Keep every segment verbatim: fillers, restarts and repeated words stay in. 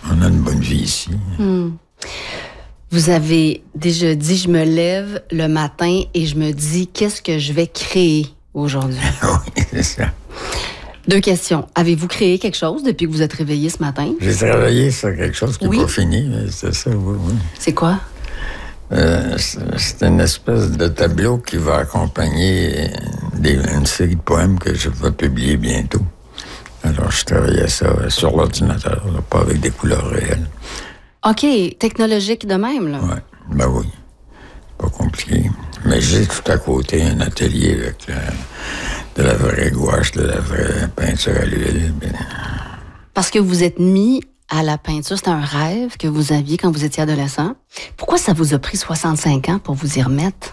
On a une bonne vie ici. Mm. Vous avez déjà dit, je me lève le matin et je me dis, qu'est-ce que je vais créer aujourd'hui? Oui, c'est ça. Deux questions. Avez-vous créé quelque chose depuis que vous êtes réveillé ce matin? J'ai travaillé sur quelque chose qui n'est oui. pas fini, mais c'est ça, oui, oui. C'est quoi? Euh, c'est, c'est une espèce de tableau qui va accompagner des, une série de poèmes que je vais publier bientôt. Alors, je travaillais ça sur l'ordinateur, là, pas avec des couleurs réelles. OK, technologique de même, là? Oui, ben oui. Pas compliqué. Mais j'ai tout à côté un atelier avec la, de la vraie gouache, de la vraie peinture à l'huile. Bien. Parce que vous êtes mis à la peinture, c'était un rêve que vous aviez quand vous étiez adolescent. Pourquoi ça vous a pris soixante-cinq ans pour vous y remettre?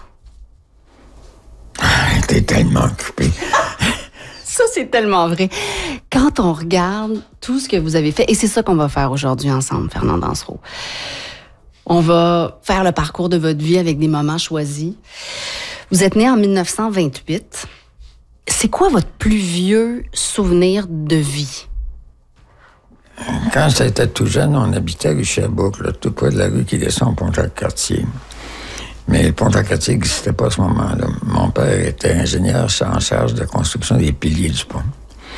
Ah, t'es tellement occupé. Ça, c'est tellement vrai. Quand on regarde tout ce que vous avez fait, et c'est ça qu'on va faire aujourd'hui ensemble, Fernand Dansereau. On va faire le parcours de votre vie avec des moments choisis. Vous êtes né en dix-neuf cent vingt-huit. C'est quoi votre plus vieux souvenir de vie? Quand j'étais tout jeune, on habitait à rue Sherbrooke, là, tout près de la rue qui descend au Pont-Jacques-Cartier. Mais le Pont-Jacques-Cartier n'existait pas à ce moment-là. Mon père était ingénieur en charge de la construction des piliers du pont.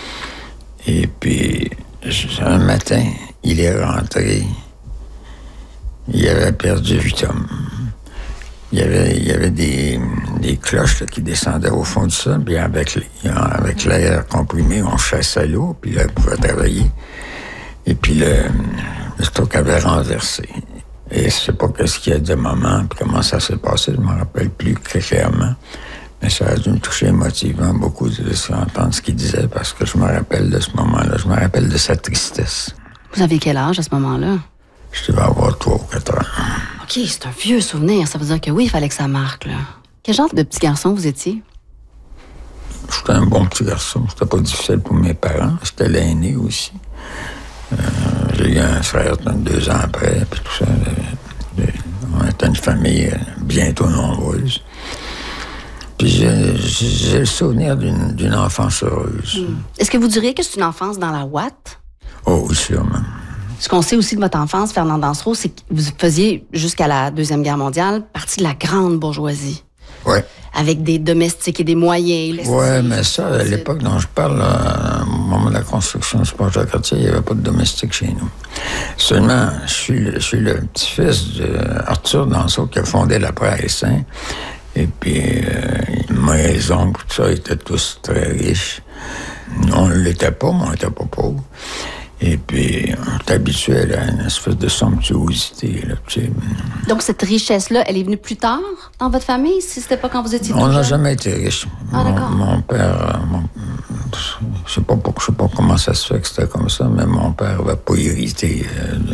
Et puis, un matin, il est rentré. Il avait perdu huit hommes. Il y avait, il y avait des, des cloches là, qui descendaient au fond du sol, puis avec, avec l'air comprimé, on chassait l'eau, puis là, on pouvait travailler. Et puis, le, le stock avait renversé. Et je ne sais pas qu'est-ce qu'il y a de moment, puis comment ça s'est passé, je ne me rappelle plus très clairement. Mais ça a dû me toucher émotivement beaucoup de entendre ce qu'il disait, parce que je me rappelle de ce moment-là, je me rappelle de sa tristesse. Vous avez quel âge à ce moment-là? Je devais avoir trois ou quatre ans. OK, c'est un vieux souvenir. Ça veut dire que oui, il fallait que ça marque, là. Quel genre de petit garçon vous étiez? J'étais un bon petit garçon. C'était pas difficile pour mes parents. J'étais l'aîné aussi. Euh, j'ai eu un frère deux ans après, puis tout ça. On était une famille bientôt nombreuse. Puis j'ai, j'ai le souvenir d'une, d'une enfance heureuse. Mmh. Est-ce que vous diriez que c'est une enfance dans la ouate? Oh oui, sûrement. Ce qu'on sait aussi de votre enfance, Fernand Dansereau, c'est que vous faisiez, jusqu'à la Deuxième Guerre mondiale, partie de la grande bourgeoisie. Oui. Avec des domestiques et des moyens. Oui, mais ça, à l'époque dont je parle, là, au moment de la construction du Pont-Jacques-Cartier, il n'y avait pas de domestique chez nous. Seulement, je suis le, je suis le petit-fils d'Arthur Dansereau qui a fondé la presse, hein. Et puis, euh, mes oncles, tout ça, étaient tous très riches. On ne l'était pas, mais on n'était pas pauvres. Et puis, on est habitué à une espèce de somptuosité, là, tu sais. Donc, cette richesse-là, elle est venue plus tard dans votre famille, si c'était pas quand vous étiez tout On n'a jeune? jamais été riches. Ah, d'accord. Mon, mon père, mon, je sais pas, je sais pas comment ça se fait que c'était comme ça, mais mon père n'avait pas hérité. Euh, de,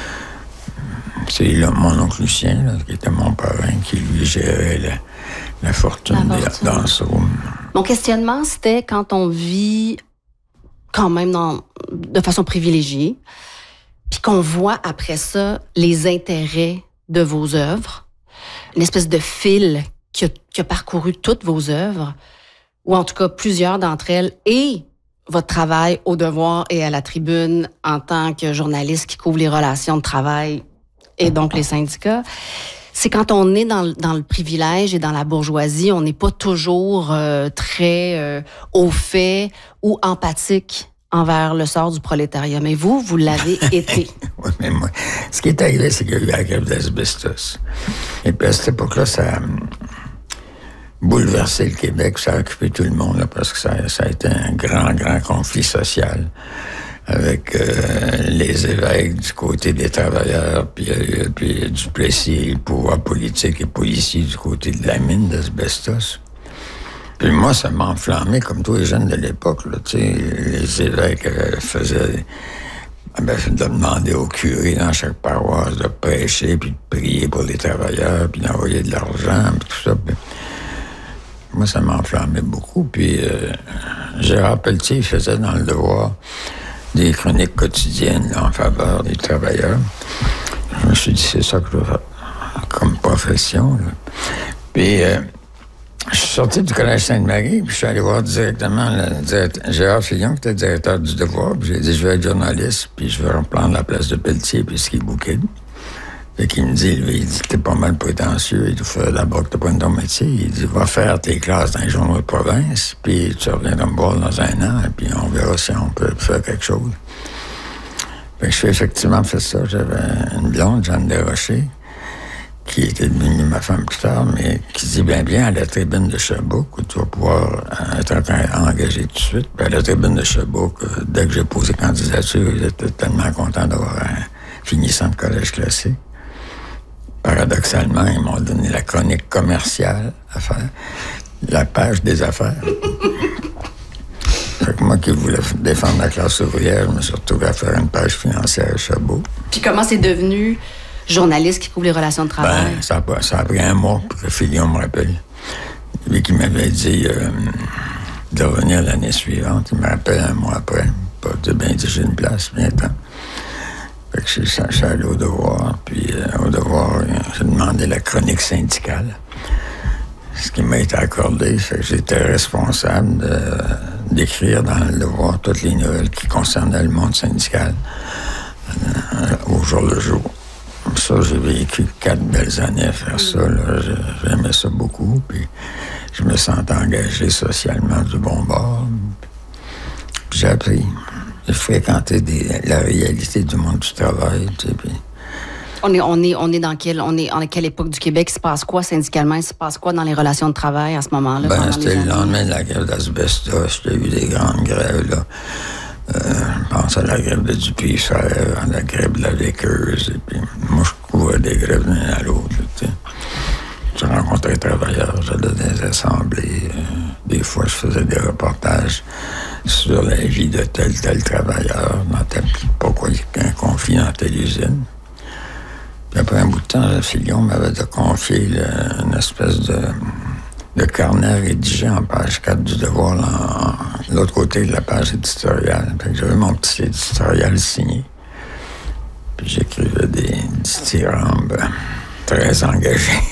c'est là, mon oncle Lucien, là, qui était mon parrain, qui lui gérait la, la fortune, la fortune. Dans ce room. Mon questionnement, c'était quand on vit quand même dans, de façon privilégiée, puis qu'on voit après ça les intérêts de vos œuvres, une espèce de fil qui a, qui a parcouru toutes vos œuvres, ou en tout cas plusieurs d'entre elles, et votre travail au Devoir et à la Tribune en tant que journaliste qui couvre les relations de travail et donc les syndicats. C'est quand on est dans, dans le privilège et dans la bourgeoisie, on n'est pas toujours euh, très euh, au fait ou empathique envers le sort du prolétariat. Mais vous, vous l'avez été. Oui, mais moi, ce qui est arrivé, c'est qu'il y a eu la grève d'asbestos. Et puis à cette époque-là, ça a bouleversé le Québec, ça a occupé tout le monde, là, parce que ça, ça a été un grand, grand conflit social avec euh, les évêques du côté des travailleurs, puis, euh, puis Duplessis, le pouvoir politique et policier du côté de la mine d'asbestos. Puis moi, ça m'a enflammé, comme tous les jeunes de l'époque, là, tu sais, les évêques euh, faisaient... Ben, de demander au curé dans chaque paroisse de prêcher, puis de prier pour les travailleurs, puis d'envoyer de l'argent, puis tout ça. Puis moi, ça m'a enflammé beaucoup. Puis euh, Gérard Pelletier, il faisait dans Le Devoir des chroniques quotidiennes là, en faveur des travailleurs. Je me suis dit, c'est ça que je veux faire comme profession. Là. Puis, euh, je suis sorti du Collège Sainte-Marie, puis je suis allé voir directement le directeur, Gérard Fillon, qui était directeur du Devoir, puis j'ai dit, je veux être journaliste, puis je veux reprendre la place de Pelletier, puis Ski Bouquet. Fait qu'il me dit, lui, il dit, t'es pas mal prétentieux, il faut d'abord que t'as pas ton métier. Il dit, va faire tes classes dans les journaux de province, puis tu reviendras me voir dans un an, et puis on verra si on peut faire quelque chose. Fait que je fais effectivement fait ça. J'avais une blonde, Jeanne Desrochers, qui était devenue ma femme plus tard, mais qui dit, bien, bien, à la tribune de Sherbrooke, où tu vas pouvoir être engagé tout de suite. Puis à la tribune de Sherbrooke, dès que j'ai posé candidature, j'étais tellement content d'avoir un finissant de collège classique. Paradoxalement, ils m'ont donné la chronique commerciale à faire, la page des affaires. Fait que moi qui voulais défendre la classe ouvrière, je me suis retrouvé à faire une page financière à Sherbrooke. Puis comment c'est devenu journaliste qui couvre les relations de travail? Ben, ça a, ça a pris un mois pour que Fillon me rappelle. Lui qui m'avait dit euh, de revenir l'année suivante, il me rappelle un mois après. Pas de bien dit, j'ai une place, bien temps. Fait que je suis allé au Devoir, puis euh, au Devoir, j'ai demandé la chronique syndicale, ce qui m'a été accordé. Fait que j'étais responsable de, d'écrire dans le Devoir toutes les nouvelles qui concernaient le monde syndical euh, au jour le jour. Ça, j'ai vécu quatre belles années à faire ça. Là. J'aimais ça beaucoup, puis je me sentais engagé socialement du bon bord. Puis j'ai appris. J'ai fréquenté des, la réalité du monde du travail, tu sais, puis... On est, on est, on est dans quelle, on est en quelle époque du Québec? Il se passe quoi syndicalement? Il se passe quoi dans les relations de travail à ce moment-là? Ben, c'était le lendemain de la grève d'asbestos. J'ai eu des grandes grèves, là. Euh, je pense à la grève de Dupuis-Frères, à la grève de la Lakeuse, et puis moi, je couvrais des grèves l'un à l'autre, tu sais. Je rencontrais des travailleurs, j'allais dans des assemblées. Euh, des fois, je faisais des reportages sur la vie de tel tel travailleur, dans tel, pourquoi il y a un conflit dans telle usine. Puis après un bout de temps, Fillon m'avait confié le, une espèce de, de carnet rédigé en page quatre du Devoir, là, en, l'autre côté de la page éditoriale. Fait que j'avais mon petit éditorial signé. Puis j'écrivais des dithyrambes très engagés.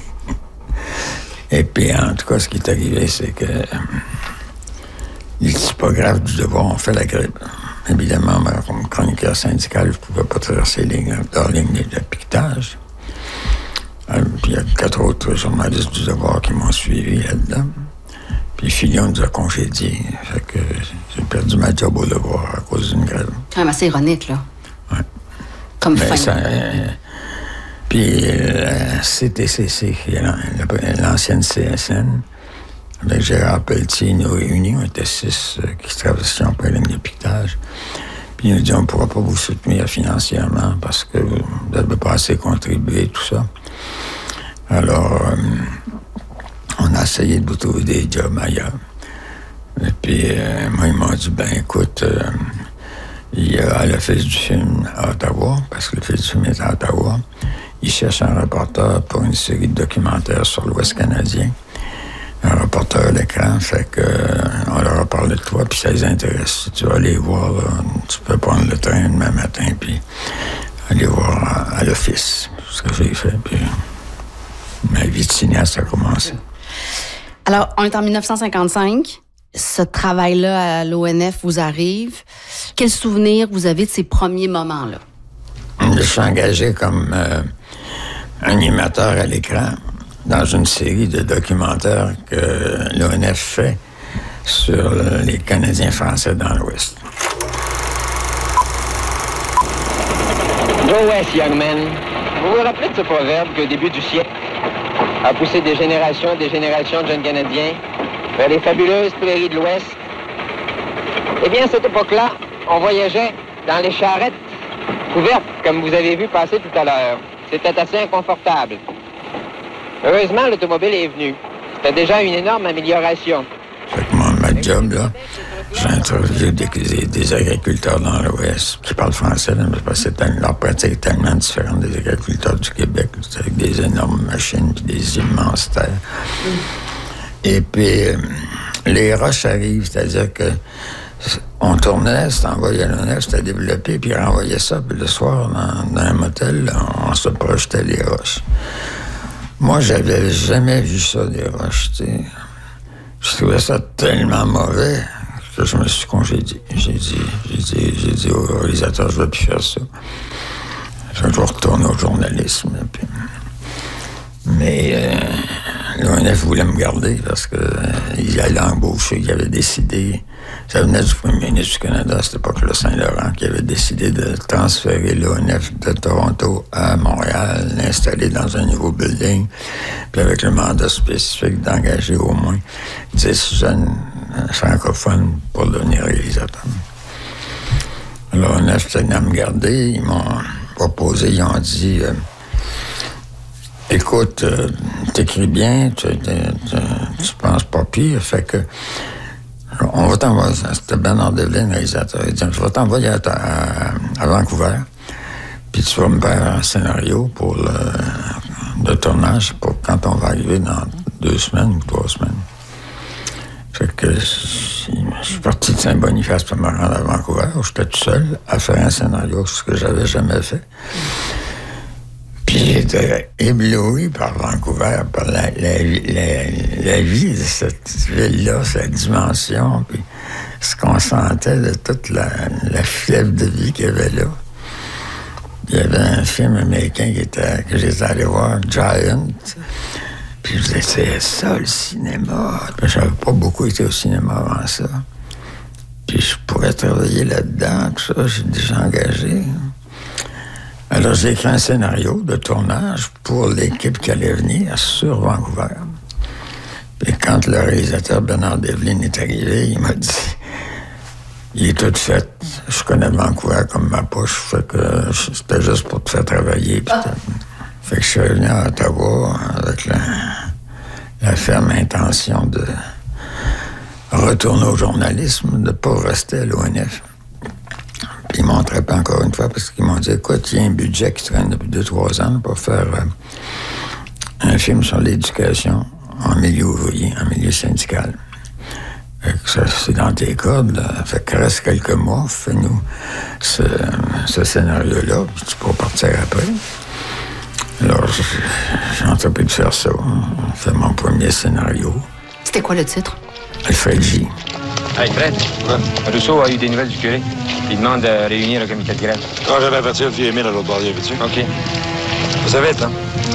Et puis, en tout cas, ce qui est arrivé, c'est que euh, les typographes du Devoir ont fait la grève. Évidemment, ben, comme chroniqueur syndical, je ne pouvais pas traverser les lignes, leur ligne de piquetage. Euh, puis il y a quatre autres journalistes du Devoir qui m'ont suivi là-dedans. Puis Fillon nous a congédiés. Fait que j'ai perdu ma job au Devoir à cause d'une grève. Quand même assez ironique, là. Oui. Comme ben, fin. Ça, euh, Puis la C T C C, qui est l'ancienne C S N, avec Gérard Pelletier, nous réunis, on était six euh, qui traversions par la ligne de piquetage. Puis il nous dit, on ne pourra pas vous soutenir financièrement parce que vous n'avez pas assez contribué, tout ça. Alors, euh, on a essayé de vous trouver des jobs ailleurs. Et puis, euh, moi, ils m'ont dit, ben écoute, euh, il y a l'Office du film à Ottawa, parce que l'Office du film est à Ottawa. Ils cherchent un reporter pour une série de documentaires sur l'Ouest canadien. Un reporter à l'écran, fait que euh, on leur a parlé de toi, puis ça les intéresse. Si tu vas aller voir, là, tu peux prendre le train demain matin, puis aller voir à, à l'office. C'est ce que j'ai fait, puis ma vie de cinéaste a commencé. Alors, on est en dix-neuf cent cinquante-cinq. Ce travail-là à l'O N F vous arrive. Quel souvenir vous avez de ces premiers moments-là? Je suis engagé comme euh, animateur à l'écran dans une série de documentaires que l'O N F fait sur les Canadiens français dans l'Ouest. Go West, young men. Vous vous rappelez de ce proverbe qu'au début du siècle a poussé des générations et des générations de jeunes Canadiens vers les fabuleuses prairies de l'Ouest? Eh bien, à cette époque-là, on voyageait dans les charrettes couvertes, comme vous avez vu passer tout à l'heure. C'était assez inconfortable. Heureusement, l'automobile est venue. C'était déjà une énorme amélioration. Fait que moi, ma job, là, j'ai interviewé des, des, des agriculteurs dans l'Ouest qui parlent français, là, parce que leur pratique est tellement différente des agriculteurs du Québec. C'est avec des énormes machines et des immenses terres. Mm. Et puis, euh, les roches arrivent, c'est-à-dire que on tournait, c'était envoyé à l'O N F, c'était développé, puis on renvoyait ça, puis le soir, dans, dans un motel, on se projetait les roches. Moi, j'avais jamais vu ça, des roches, tu sais. Je trouvais ça tellement mauvais que je me suis congédié. J'ai dit, j'ai dit, j'ai dit au réalisateur, je ne vais plus faire ça. Je vais retourner au journalisme. Puis... Mais euh, l'O N F voulait me garder parce qu'il euh, allait embaucher, il avait décidé... Ça venait du premier ministre du Canada à cette époque-là, Saint-Laurent, qui avait décidé de transférer l'O N F de Toronto à Montréal, l'installer dans un nouveau building, puis avec le mandat spécifique d'engager au moins dix jeunes francophones pour devenir réalisateurs. L'O N F tenait à me garder, ils m'ont proposé, ils ont dit... Euh, Écoute, euh, t'écris bien, tu, tu, tu, tu penses pas pire, fait que on va t'envoyer, c'était Bernard Devlin, réalisateur, il dit, je vais t'envoyer à, à, à Vancouver, puis tu vas me faire un scénario pour le, le tournage, pour quand on va arriver dans deux semaines ou trois semaines. Fait que je, je suis parti de Saint-Boniface pour me rendre à Vancouver, où j'étais tout seul à faire un scénario, ce que j'avais jamais fait. Puis j'étais ébloui par Vancouver, par la, la, la, la vie de cette ville-là, sa dimension, puis ce qu'on sentait de toute la, la fièvre de vie qu'il y avait là. Il y avait un film américain qui était, que j'étais allé voir, Giant. Puis je disais, c'est ça le cinéma. Puis j'avais pas beaucoup été au cinéma avant ça. Puis je pourrais travailler là-dedans, tout ça, j'ai déjà engagé. Alors, j'ai écrit un scénario de tournage pour l'équipe qui allait venir sur Vancouver. Puis quand le réalisateur Bernard Devlin est arrivé, il m'a dit, il est tout fait. Je connais Vancouver comme ma poche, fait que c'était juste pour te faire travailler. Puis ah. Fait que je suis revenu à Ottawa avec la, la ferme intention de retourner au journalisme, de ne pas rester à l'O N F. Puis ils m'ont attrapé encore une fois parce qu'ils m'ont dit, écoute, il y a un budget qui traîne depuis deux, trois ans pour faire euh, un film sur l'éducation en milieu ouvrier, en milieu syndical. Fait que ça, c'est dans tes cordes, là. Fait que reste quelques mois, fais-nous ce, ce scénario-là, puis tu pourras partir après. Alors, j'ai entrepris de faire ça. C'est mon premier scénario. C'était quoi le titre? Alfred J. Hey, Fred, quoi? Rousseau a eu des nouvelles du curé. Il demande de réunir le comité de grève. Quand j'avais averti le vieux Émile à l'autre barrière, veux-tu? OK. Ça va être, hein?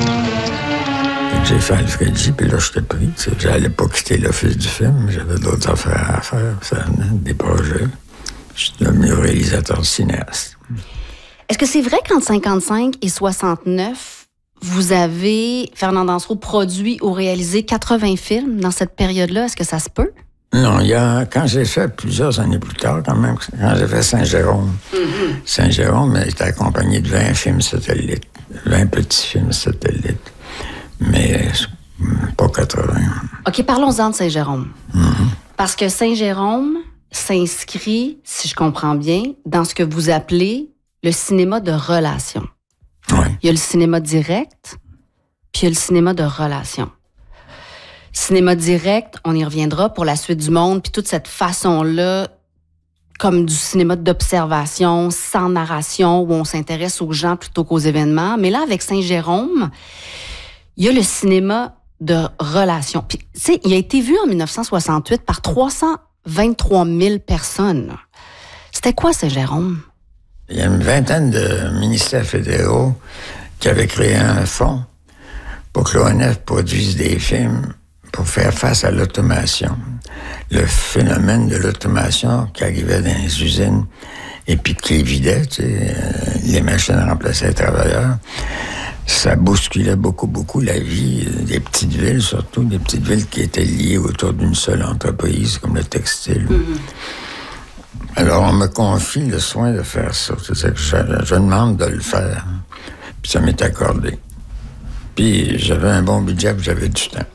J'ai fait Alfred J, puis là, j'étais pris. J'allais pas quitter l'office du film. J'avais d'autres affaires à faire. Ça venait, des projets. Je suis devenu réalisateur cinéaste. Est-ce que c'est vrai qu'entre cinquante-cinq et soixante-neuf, vous avez, Fernand Dansereau, produit ou réalisé quatre-vingts films dans cette période-là? Est-ce que ça se peut? Non, il y a, quand j'ai fait plusieurs années plus tard, quand même, quand j'ai fait Saint-Jérôme, mm-hmm. Saint-Jérôme était accompagné de vingt films satellites, vingt petits films satellites, mais pas quatre-vingts. OK, parlons-en de Saint-Jérôme. Mm-hmm. Parce que Saint-Jérôme s'inscrit, si je comprends bien, dans ce que vous appelez le cinéma de relation. Oui. Il y a le cinéma direct, puis il y a le cinéma de relation. Cinéma direct, on y reviendra pour la suite du monde, puis toute cette façon-là, comme du cinéma d'observation, sans narration, où on s'intéresse aux gens plutôt qu'aux événements. Mais là, avec Saint-Jérôme, il y a le cinéma de relation. Puis, tu sais, il a été vu en dix-neuf cent soixante-huit par trois cent vingt-trois mille personnes. C'était quoi, Saint-Jérôme? Il y a une vingtaine de ministères fédéraux qui avaient créé un fonds pour que l'O N F produise des films pour faire face à l'automation. Le phénomène de l'automation qui arrivait dans les usines et puis qui les vidait, tu sais, euh, les machines remplaçaient les travailleurs, ça bousculait beaucoup, beaucoup la vie des petites villes, surtout des petites villes qui étaient liées autour d'une seule entreprise, comme le textile. Mm-hmm. Alors, on me confie le soin de faire ça. C'est-à-dire que je, je demande de le faire. Puis ça m'est accordé. Puis j'avais un bon budget, puis j'avais du temps.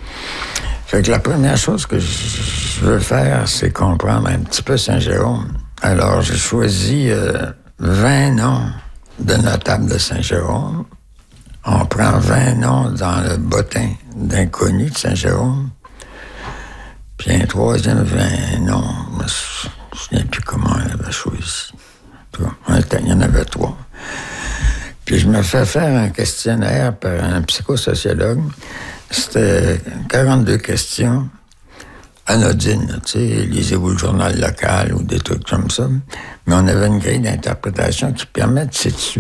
Fait que la première chose que je veux faire, c'est comprendre un petit peu Saint-Jérôme. Alors, j'ai choisi euh, vingt noms de notables de Saint-Jérôme. On prend vingt noms dans le bottin d'inconnus de Saint-Jérôme. Puis un troisième vingt noms, je me souviens plus comment on avait choisi. Il y en avait trois. Puis Puis je me fais faire un questionnaire par un psychosociologue. C'était quarante-deux questions anodines, tu sais, lisez-vous le journal local ou des trucs comme ça. Mais on avait une grille d'interprétation qui permet de situer